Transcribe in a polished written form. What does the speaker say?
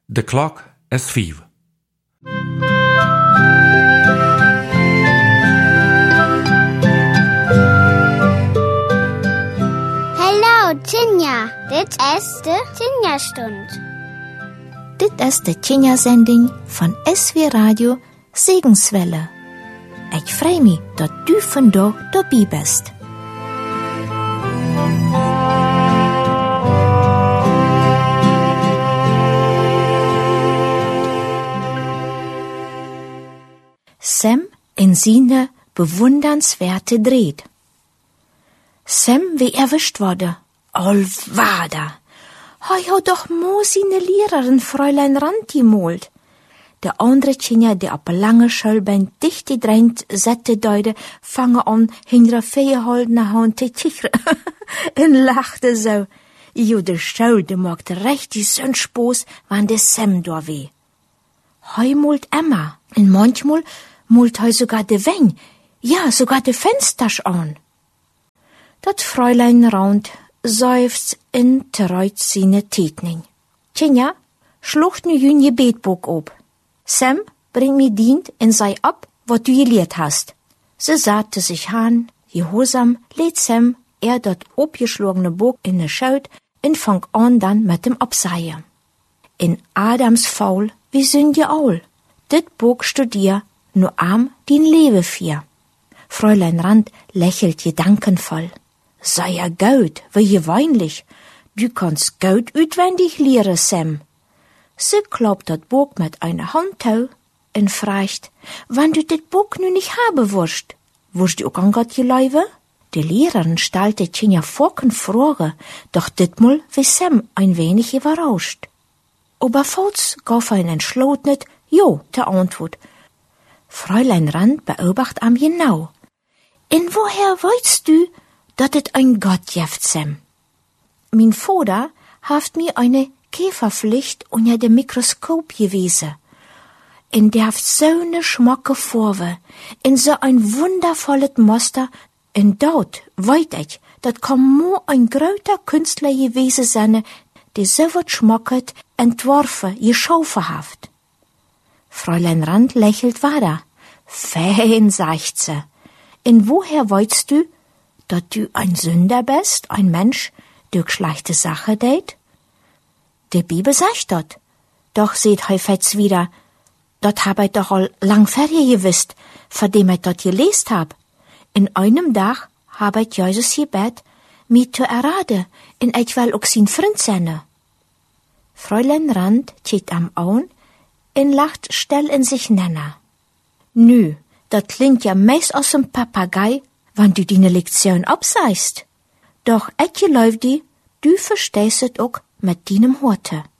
De klok is 5. Hallo, Tinja. Dit is de Tinja-stund. Dit is de Tinja-zending van SW Radio Segenswelle. Ik freue mich, dat du vandaag dabei bist. Sam in seine bewundernswerte Dreht. Sam wie erwischt wurde. Allwada. Hei hat doch mo seine Lehrerin Fräulein Rand gemolt. Der andere Kinder, der op lange Schulbein dicht gedrängt sette deide, fange an, hinter Feeholdener Hand te kichre. En lachte so. Jo, de Schulde macht richtig so'n Spaß, wann de Sam da weh. Hei molt Emma. En manchmal molt hei sogar de Weng. Ja, sogar de Fenstersch an. Dat Fräulein Rand seufzt in treut seine Tätning. Tjenja, schlucht nu jün je Betbuch op. Sam, bring mir dient en sei ab, wat du geleert hast. Sie satte sich an, gehorsam lädt Sam dat opgeschlagene Buch in de Schaut en fang an dann mit dem Abseien. In Adams Faul wie Sünde Aul. Dit Buch studier, nur arm din Lewe vier. Fräulein Rand lächelt gedankenvoll. Sei ja gut, wie gewöhnlich. Du kannst gut utwendig lehren, Sam. Sie klappt dat Buch mit einer Handtau en fragt, wann du dit Buch nu nicht haben wirst. Wirst du auch an Gott geleiwe? Die Lehrerin stellte Tjenja Forken Frage, doch ditmal wie Sam ein wenig überrascht. Oberfalls gab ein entschlossenes Jo der Antwort. Fräulein Rand beobachtet am genau. In woher weißt du, dat et ein Gott jeft, Sam? Mein Vater haft mir eine Käferpflicht unter dem Mikroskop gewesen. In der haft so ne schmacke Farbe, in so ein wundervolles Muster, in dort weit ich, dat kann mo ein gröter Künstler gewesen sein, der so wat schmacket, entworfen, geschaffen haft. Fräulein Rand lächelt weiter. Fein, sagt sie. In woher weißt du, dat du ein Sünder bist, ein Mensch, der schlechte Sache deit? Die Bibel sagt dat. Doch seht heufetz wieder, dat hab ich doch all lang fertig gewisst, von dem ich dat gelesen hab. In einem Tag hab ich Jesus gebet, mir zu erraten, in ich will auch sein Freund sein. Fräulein Rand zieht am Augen en lacht still in sich nenner. Nü, dat klingt ja meist aus dem Papagei, wann du die Lektion abseist. Doch ich glaub die, du verstehst es auch mit deinem Horte.